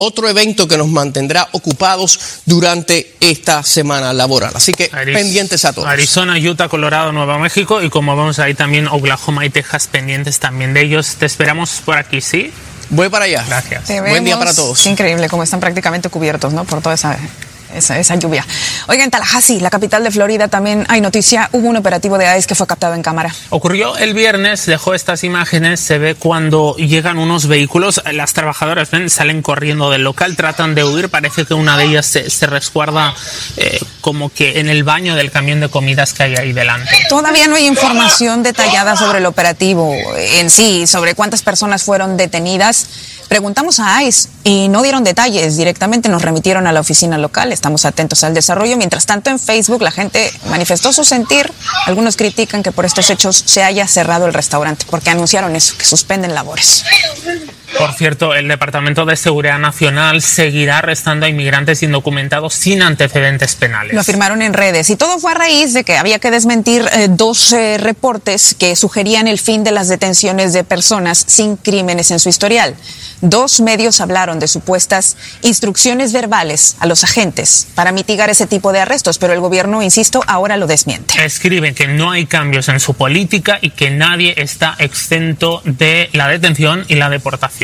otro evento que nos mantendrá ocupados durante esta semana laboral. Así que pendientes a todos. Arizona, Utah, Colorado, Nuevo México y como vemos ahí también Oklahoma y Texas pendientes también de ellos. Te esperamos por aquí, ¿sí? Voy para allá. Gracias. Buen día para todos. Increíble cómo están prácticamente cubiertos, ¿no? Por toda esa lluvia. Oiga, en Tallahassee, la capital de Florida, también hay noticia. Hubo un operativo de ICE que fue captado en cámara. Ocurrió el viernes, dejó estas imágenes. Se ve cuando llegan unos vehículos. Las trabajadoras salen corriendo del local, tratan de huir. Parece que una de ellas se resguarda como que en el baño del camión de comidas que hay ahí delante. Todavía no hay información detallada sobre el operativo en sí, sobre cuántas personas fueron detenidas. Preguntamos a ICE y no dieron detalles, directamente nos remitieron a la oficina local. Estamos atentos al desarrollo. Mientras tanto, en Facebook la gente manifestó su sentir. Algunos critican que por estos hechos se haya cerrado el restaurante, porque anunciaron eso, que suspenden labores. Por cierto, el Departamento de Seguridad Nacional seguirá arrestando a inmigrantes indocumentados sin antecedentes penales. Lo afirmaron en redes y todo fue a raíz de que había que desmentir dos reportes que sugerían el fin de las detenciones de personas sin crímenes en su historial. Dos medios hablaron de supuestas instrucciones verbales a los agentes para mitigar ese tipo de arrestos, pero el gobierno, insisto, ahora lo desmiente. Escriben que no hay cambios en su política y que nadie está exento de la detención y la deportación.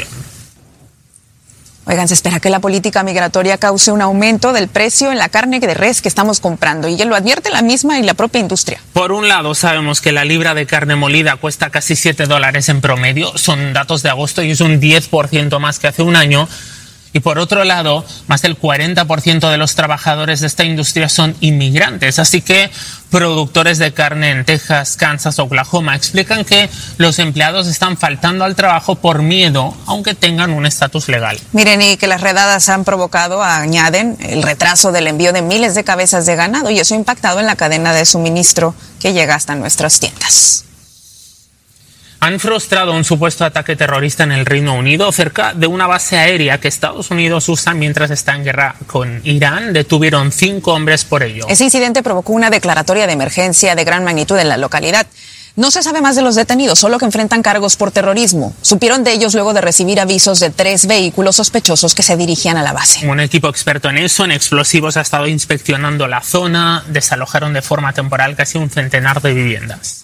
Oigan, se espera que la política migratoria cause un aumento del precio en la carne de res que estamos comprando, y ya lo advierte la misma y la propia industria. Por un lado, sabemos que la libra de carne molida cuesta casi $7 en promedio, son datos de agosto y es un 10% más que hace un año. Y por otro lado, más del 40% de los trabajadores de esta industria son inmigrantes. Así que productores de carne en Texas, Kansas, Oklahoma explican que los empleados están faltando al trabajo por miedo, aunque tengan un estatus legal. Miren, y que las redadas han provocado, añaden, el retraso del envío de miles de cabezas de ganado, y eso ha impactado en la cadena de suministro que llega hasta nuestras tiendas. Han frustrado un supuesto ataque terrorista en el Reino Unido cerca de una base aérea que Estados Unidos usa mientras está en guerra con Irán. Detuvieron 5 hombres por ello. Ese incidente provocó una declaratoria de emergencia de gran magnitud en la localidad. No se sabe más de los detenidos, solo que enfrentan cargos por terrorismo. Supieron de ellos luego de recibir avisos de 3 vehículos sospechosos que se dirigían a la base. Un equipo experto en eso, en explosivos, ha estado inspeccionando la zona. Desalojaron de forma temporal casi un centenar de viviendas.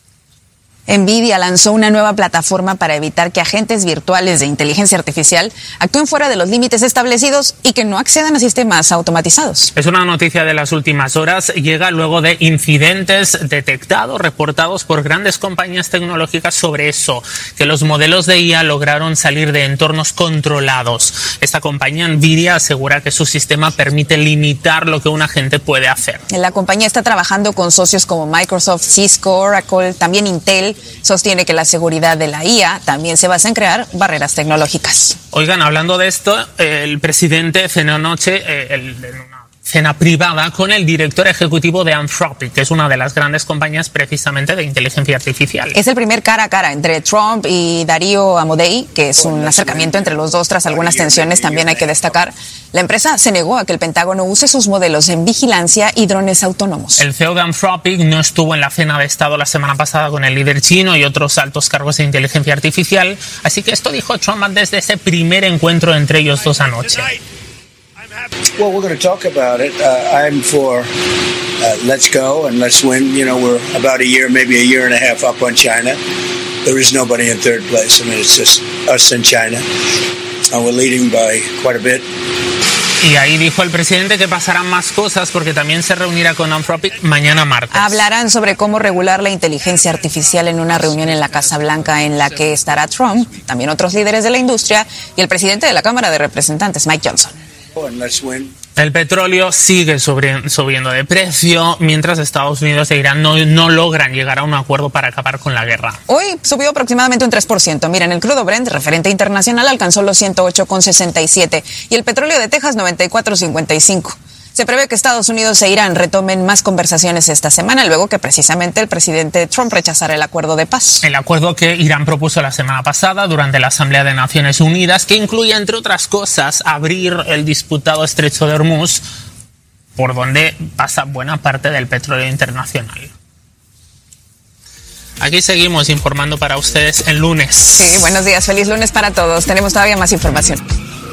NVIDIA lanzó una nueva plataforma para evitar que agentes virtuales de inteligencia artificial actúen fuera de los límites establecidos y que no accedan a sistemas automatizados. Es una noticia de las últimas horas. Llega luego de incidentes detectados, reportados por grandes compañías tecnológicas sobre eso, que los modelos de IA lograron salir de entornos controlados. Esta compañía, NVIDIA, asegura que su sistema permite limitar lo que un agente puede hacer. La compañía está trabajando con socios como Microsoft, Cisco, Oracle, también Intel. Sostiene que la seguridad de la IA también se basa en crear barreras tecnológicas. Oigan, hablando de esto, el presidente cenó anoche en una cena privada con el director ejecutivo de Anthropic, que es una de las grandes compañías precisamente de inteligencia artificial. Es el primer cara a cara entre Trump y Darío Amodei, que es un acercamiento entre los dos tras algunas tensiones, también hay que destacar. La empresa se negó a que el Pentágono use sus modelos en vigilancia y drones autónomos. El CEO de Anthropic no estuvo en la cena de Estado la semana pasada con el líder chino y otros altos cargos de inteligencia artificial, así que esto dijo Trump desde ese primer encuentro entre ellos dos anoche. Well, we're going to talk about it. I'm for let's go and let's win. You know, we're about a year, maybe a year and a half up on China. There is nobody in third place. I mean, it's just us and China. And we're leading by quite a bit. Y ahí dijo el presidente que pasarán más cosas porque también se reunirá con Anthropic mañana martes. Hablarán sobre cómo regular la inteligencia artificial en una reunión en la Casa Blanca en la que estará Trump, también otros líderes de la industria y el presidente de la Cámara de Representantes, Mike Johnson. El petróleo sigue subiendo de precio mientras Estados Unidos e Irán no logran llegar a un acuerdo para acabar con la guerra. Hoy subió aproximadamente un 3%. Miren, el crudo Brent, referente internacional, alcanzó los 108,67 y el petróleo de Texas 94,55. Se prevé que Estados Unidos e Irán retomen más conversaciones esta semana, luego que precisamente el presidente Trump rechazara el acuerdo de paz. El acuerdo que Irán propuso la semana pasada durante la Asamblea de Naciones Unidas, que incluye, entre otras cosas, abrir el disputado estrecho de Hormuz, por donde pasa buena parte del petróleo internacional. Aquí seguimos informando para ustedes el lunes. Sí, buenos días, feliz lunes para todos. Tenemos todavía más información.